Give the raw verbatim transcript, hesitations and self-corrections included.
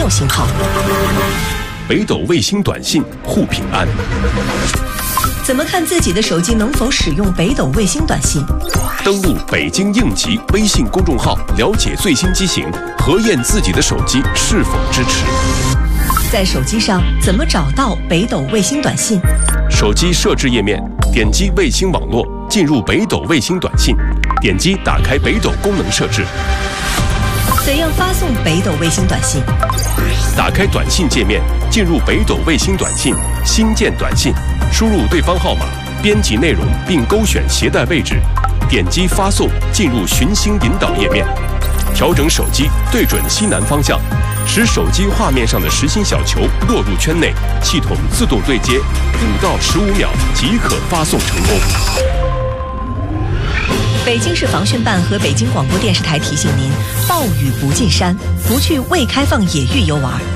有信号。 北斗卫星短信护平安。 怎么看自己的手机能否使用北斗卫星短信？ 登录北京应急微信公众号，了解最新机型，核验自己的手机是否支持。 在手机上怎么找到北斗卫星短信？ 手机设置页面，点击卫星网络，进入北斗卫星短信，点击打开北斗功能设置。 怎样发送北斗卫星短信？ 打开短信界面，进入北斗卫星短信，新建短信，输入对方号码，编辑内容并勾选携带位置，点击发送，进入寻星引导页面，调整手机对准西南方向，使手机画面上的实心小球落入圈内，系统自动对接，五到十五秒即可发送成功。 北京市防汛办和北京广播电视台提醒您：暴雨不进山，不去未开放野域游玩。